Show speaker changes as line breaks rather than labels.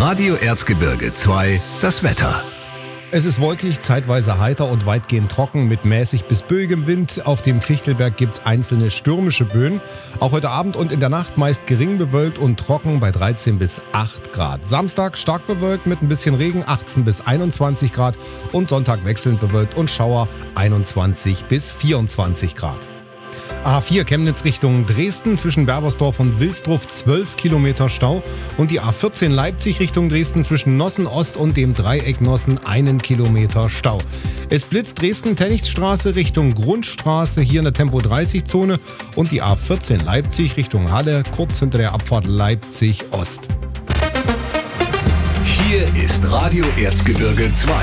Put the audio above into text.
Radio Erzgebirge 2, das Wetter.
Es ist wolkig, zeitweise heiter und weitgehend trocken mit mäßig bis böigem Wind. Auf dem Fichtelberg gibt es einzelne stürmische Böen. Auch heute Abend und in der Nacht meist gering bewölkt und trocken bei 13 bis 8 Grad. Samstag stark bewölkt mit ein bisschen Regen, 18 bis 21 Grad. Und Sonntag wechselnd bewölkt und Schauer, 21 bis 24 Grad. A4 Chemnitz Richtung Dresden zwischen Berbersdorf und Wilsdruff 12 Kilometer Stau und die A14 Leipzig Richtung Dresden zwischen Nossen Ost und dem Dreieck Nossen 1 Kilometer Stau. Es blitzt Dresden-Tennichstraße Richtung Grundstraße hier in der Tempo-30-Zone und die A14 Leipzig Richtung Halle kurz hinter der Abfahrt Leipzig Ost.
Hier ist Radio Erzgebirge 2.